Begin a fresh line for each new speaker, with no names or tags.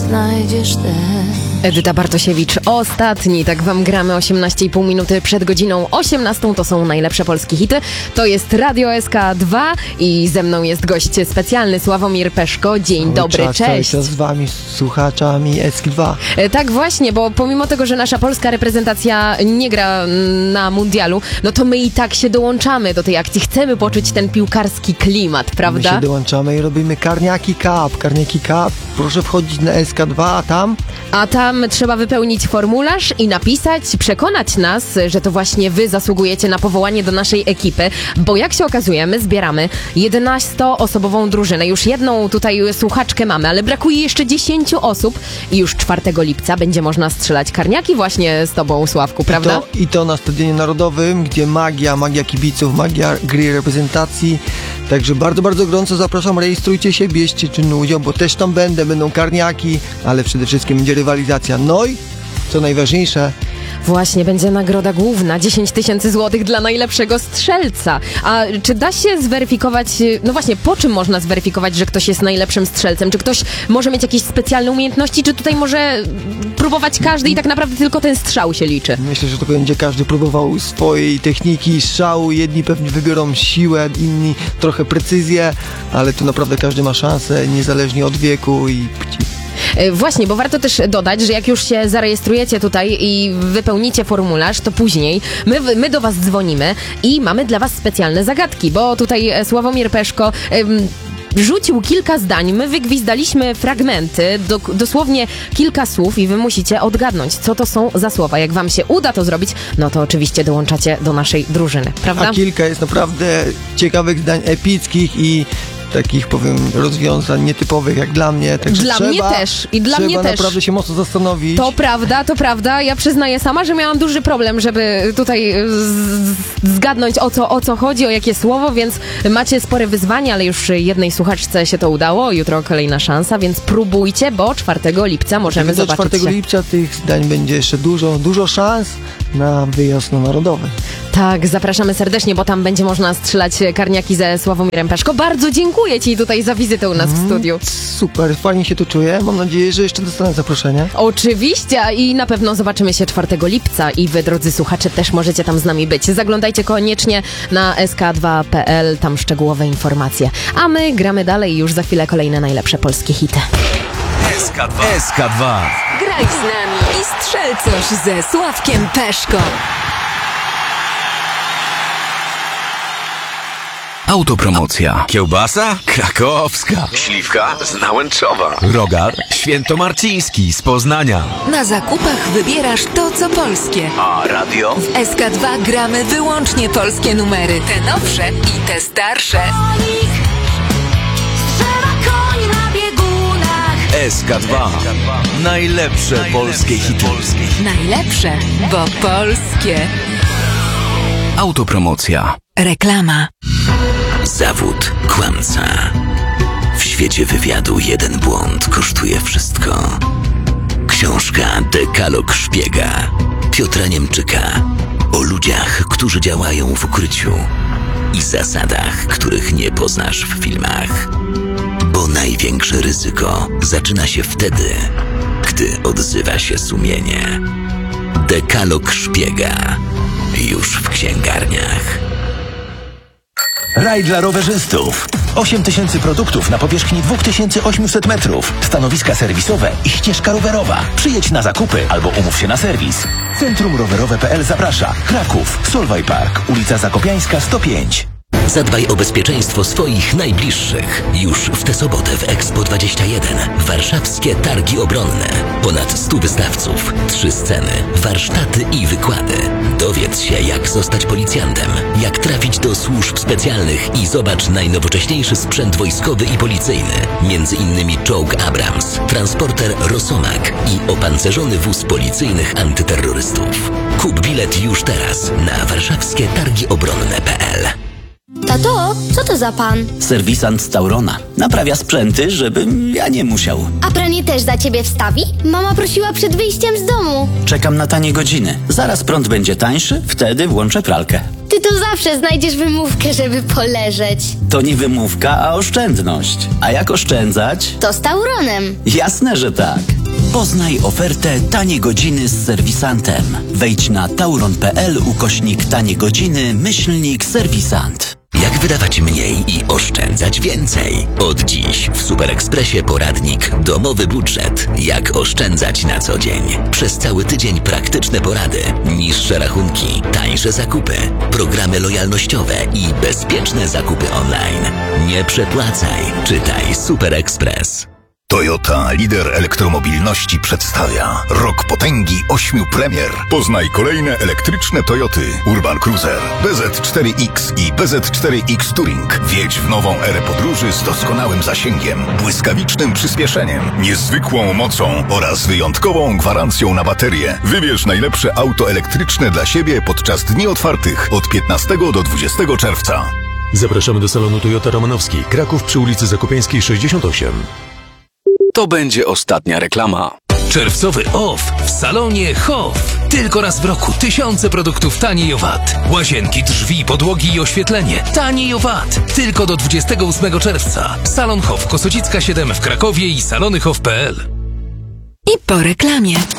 znajdziesz też.
Edyta Bartosiewicz, ostatni, tak wam gramy 18,5 minuty przed godziną 18. To są najlepsze polskie hity. To jest Radio SK2 i ze mną jest gość specjalny Sławomir Peszko. Dzień dobry, cześć.
Cały czas z wami, słuchaczami SK2.
Tak właśnie, bo pomimo tego, że nasza polska reprezentacja nie gra na mundialu, no to my i tak się dołączamy do tej akcji. Chcemy poczuć ten piłkarski klimat, prawda?
My się dołączamy i robimy Karniaki Cup. Karniaki Cup, proszę wchodzić na SK2, a tam trzeba wypełnić formularz i napisać, przekonać nas, że to właśnie wy zasługujecie na powołanie do naszej ekipy, bo jak się okazuje, my zbieramy 11-osobową drużynę. Już jedną tutaj słuchaczkę mamy, ale brakuje jeszcze 10 osób i już 4 lipca będzie można strzelać karniaki właśnie z tobą, Sławku, prawda? I to na Stadionie Narodowym, gdzie magia kibiców, magia gry reprezentacji. Także bardzo, bardzo gorąco zapraszam, rejestrujcie się, bierzcie czynny udział, bo też tam będą karniaki, ale przede wszystkim będzie rywalizacja. No i co najważniejsze,
właśnie, będzie nagroda główna, 10 000 złotych dla najlepszego strzelca. A czy da się zweryfikować, no właśnie, po czym można zweryfikować, że ktoś jest najlepszym strzelcem? Czy ktoś może mieć jakieś specjalne umiejętności, czy tutaj może próbować każdy i tak naprawdę tylko ten strzał się liczy?
myślę, że to będzie każdy próbował swojej techniki strzału. Jedni pewnie wybiorą siłę, inni trochę precyzję, ale tu naprawdę każdy ma szansę, niezależnie od wieku i płci.
Właśnie, bo warto też dodać, że jak już się zarejestrujecie tutaj i wypełnicie formularz, to później my do was dzwonimy i mamy dla was specjalne zagadki, bo tutaj Sławomir Peszko rzucił kilka zdań, my wygwizdaliśmy fragmenty, dosłownie kilka słów i wy musicie odgadnąć, co to są za słowa. Jak wam się uda to zrobić, no to oczywiście dołączacie do naszej drużyny, prawda?
A kilka jest naprawdę ciekawych zdań, epickich i takich, powiem, rozwiązań nietypowych jak dla mnie. Także
dla mnie też. I dla mnie też.
Trzeba naprawdę się mocno zastanowić.
To prawda. Ja przyznaję sama, że miałam duży problem, żeby tutaj zgadnąć o co chodzi, o jakie słowo, więc macie spore wyzwanie, ale już jednej słuchaczce się to udało. Jutro kolejna szansa, więc próbujcie, bo 4 lipca możemy zobaczyć
4 lipca tych zdań będzie jeszcze dużo szans na wyjazd narodowy.
Tak, zapraszamy serdecznie, bo tam będzie można strzelać karniaki ze Sławomirem Peszko. Bardzo dziękuję ci tutaj za wizytę u nas w studiu.
Super, fajnie się tu czuję. Mam nadzieję, że jeszcze dostanę zaproszenie.
Oczywiście i na pewno zobaczymy się 4 lipca i wy, drodzy słuchacze, też możecie tam z nami być. Zaglądajcie koniecznie na sk2.pl, tam szczegółowe informacje. A my gramy dalej, już za chwilę kolejne najlepsze polskie hity.
SK2.
Graj z nami i strzel coś ze Sławkiem Peszko.
Autopromocja. Kiełbasa? Krakowska. Śliwka? Z Nałęczowa. Rogal? Świętomarciński z Poznania.
Na zakupach wybierasz to, co polskie.
A radio?
W SK2 gramy wyłącznie polskie numery. Te nowsze i te starsze.
SK2. Najlepsze polskie hity.
Najlepsze, bo polskie.
Autopromocja.
Reklama.
Zawód kłamca. W świecie wywiadu jeden błąd kosztuje wszystko. Książka Dekalog szpiega Piotra Niemczyka o ludziach, którzy działają w ukryciu i zasadach, których nie poznasz w filmach. Bo największe ryzyko zaczyna się wtedy, gdy odzywa się sumienie. Dekalog szpiega już w księgarniach.
Raj dla rowerzystów. 8000 produktów na powierzchni 2800 metrów. Stanowiska serwisowe i ścieżka rowerowa. Przyjedź na zakupy albo umów się na serwis. Centrum Rowerowe.pl zaprasza. Kraków, Solway Park, ulica Zakopiańska 105.
Zadbaj o bezpieczeństwo swoich najbliższych. Już w tę sobotę w Expo 21. Warszawskie targi obronne. Ponad 100 wystawców, 3 sceny, warsztaty i wykłady. Dowiedz się, jak zostać policjantem, jak trafić do służb specjalnych i zobacz najnowocześniejszy sprzęt wojskowy i policyjny. Między innymi czołg Abrams, transporter Rosomak i opancerzony wóz policyjnych antyterrorystów. Kup bilet już teraz na warszawskietargiobronne.pl.
Tato, co to za pan?
Serwisant z Taurona. Naprawia sprzęty, żebym ja nie musiał.
A pranie też za ciebie wstawi? Mama prosiła przed wyjściem z domu.
Czekam na tanie godziny. Zaraz prąd będzie tańszy, wtedy włączę pralkę.
Ty to zawsze znajdziesz wymówkę, żeby poleżeć.
To nie wymówka, a oszczędność. A jak oszczędzać?
To z Tauronem.
Jasne, że tak. Poznaj ofertę Tanie Godziny z serwisantem. Wejdź na tauron.pl/tanie godziny /serwisant.
Jak wydawać mniej i oszczędzać więcej? Od dziś w Super Expressie poradnik Domowy budżet. Jak oszczędzać na co dzień? Przez cały tydzień praktyczne porady, niższe rachunki, tańsze zakupy, programy lojalnościowe i bezpieczne zakupy online. Nie przepłacaj. Czytaj Super Express.
Toyota, lider elektromobilności, przedstawia Rok Potęgi 8 premier. Poznaj kolejne elektryczne Toyoty Urban Cruiser, BZ4X i BZ4X Touring. Wjedź w nową erę podróży z doskonałym zasięgiem, błyskawicznym przyspieszeniem, niezwykłą mocą oraz wyjątkową gwarancją na baterię. Wybierz najlepsze auto elektryczne dla siebie podczas dni otwartych od 15 do 20 czerwca.
Zapraszamy do salonu Toyota Romanowski, Kraków przy ulicy Zakopiańskiej 68.
To będzie ostatnia reklama.
Czerwcowy OFF w salonie Hoff. Tylko raz w roku tysiące produktów taniej o VAT. Łazienki, drzwi, podłogi i oświetlenie. Taniej o VAT. Tylko do 28 czerwca. Salon Hoff, Kosocicka 7 w Krakowie i salonyhoff.pl.
I po reklamie.